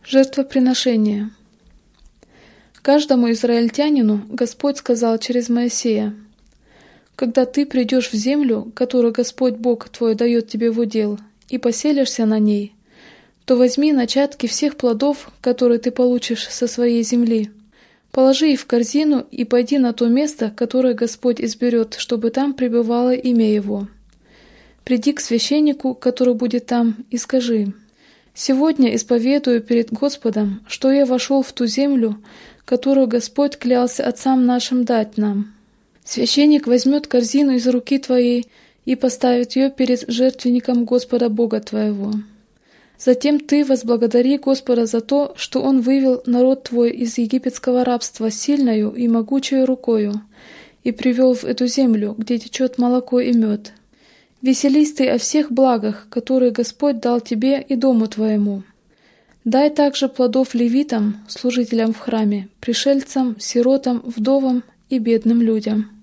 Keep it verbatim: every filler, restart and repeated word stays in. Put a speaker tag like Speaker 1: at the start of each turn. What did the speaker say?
Speaker 1: Жертвоприношение. Каждому израильтянину Господь сказал через Моисея: «Когда ты придешь в землю, которую Господь Бог твой дает тебе в удел, и поселишься на ней, то возьми начатки всех плодов, которые ты получишь со своей земли, положи их в корзину и пойди на то место, которое Господь изберет, чтобы там пребывало имя Его. Приди к священнику, который будет там, и скажи: сегодня исповедую перед Господом, что я вошел в ту землю, которую Господь клялся отцам нашим дать нам. Священник возьмет корзину из руки твоей и поставит ее перед жертвенником Господа Бога твоего. Затем ты возблагодари Господа за то, что Он вывел народ твой из египетского рабства сильною и могучей рукою и привел в эту землю, где течет молоко и мед. Веселись ты о всех благах, которые Господь дал тебе и дому твоему. Дай также плодов левитам, служителям в храме, пришельцам, сиротам, вдовам и бедным людям».